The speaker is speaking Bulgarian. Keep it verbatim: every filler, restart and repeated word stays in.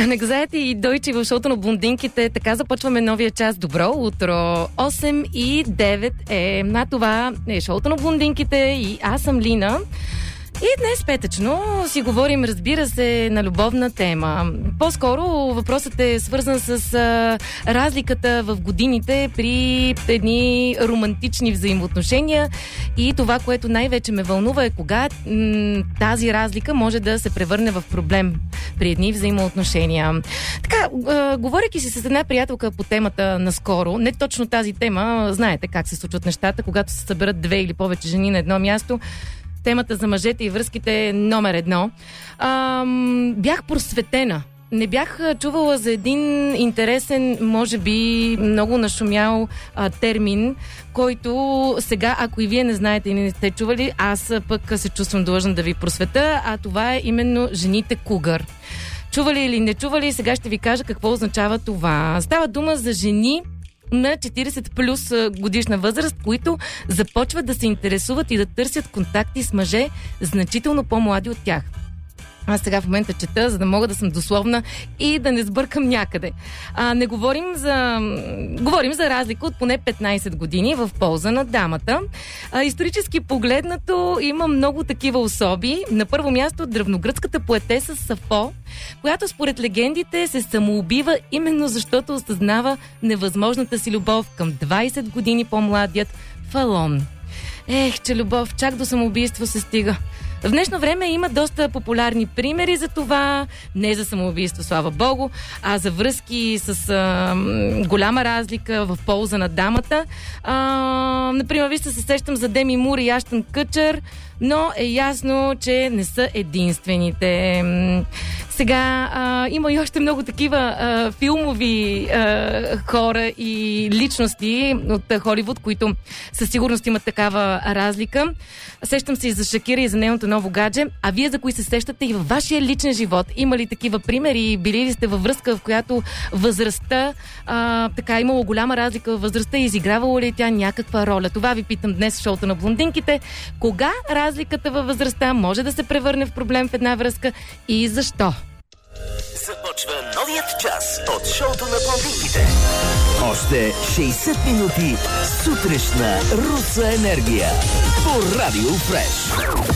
Anxiety и Дойче в шоуто на блондинките. Така започваме новия час. Добро утро! осем и девет е. На това е шоуто на блондинките и аз съм Лина. И днес петъчно си говорим, разбира се, на любовна тема. По-скоро въпросът е свързан с а, разликата в годините при едни романтични взаимоотношения и това, което най-вече ме вълнува е кога м- тази разлика може да се превърне в проблем при едни взаимоотношения. Така, а, говорейки си с една приятелка по темата наскоро, не точно тази тема, знаете как се случват нещата, когато се съберат две или повече жени на едно място, темата за мъжете и връзките е номер едно. Ам, бях просветена. Не бях чувала за един интересен, може би много нашумял а, термин, който сега, ако и вие не знаете и не сте чували, аз пък се чувствам длъжна да ви просвета, а това е именно жените кугър. Чували или не чували, сега ще ви кажа какво означава това. Става дума за жени на четирийсет плюс годишна възраст, които започват да се интересуват и да търсят контакти с мъже значително по-млади от тях. Аз сега в момента чета, за да мога да съм дословна и да не сбъркам някъде. А, не говорим за... Говорим за разлика от поне петнайсет години в полза на дамата. А, исторически погледнато има много такива особи. На първо място древногръцката поетеса Сафо, която според легендите се самоубива именно защото осъзнава невъзможната си любов към двайсет години по-младият Фалон. Ех, че любов чак до самоубийство се стига. В днешно време има доста популярни примери за това, не за самоубийство, слава богу, а за връзки с а, голяма разлика в полза на дамата. А, например, вижте, се сещам за Деми Мур и Аштън Къчър, но е ясно, че не са единствените. Сега а, има и още много такива а, филмови а, хора и личности от а, Холивуд, които със сигурност имат такава разлика. Сещам се и за Шакира и за нейното ново гадже. А вие за кои се сещате и във вашия личен живот? Има ли такива примери? Били ли сте във връзка, в която възрастта, а, така имало голяма разлика във възрастта и изигравало ли тя някаква роля? Това ви питам днес в шоуто на блондинките. Кога разликата във възрастта може да се превърне в проблем в една връзка и защо? Започва новият час от шоуто на блондинките. Още шейсет минути сутрешна руса енергия по Радио Фреш.